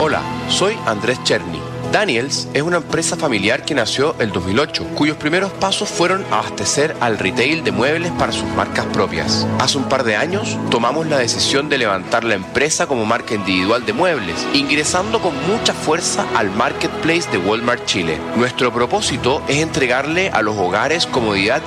Hola, soy Andrés Cherny. Daniels es una empresa familiar que nació el 2008, cuyos primeros pasos fueron abastecer al retail de muebles para sus marcas propias. Hace un par de años tomamos la decisión de levantar la empresa como marca individual de muebles, ingresando con mucha fuerza al marketplace de Walmart Chile. Nuestro propósito es entregarle a los hogares comodidad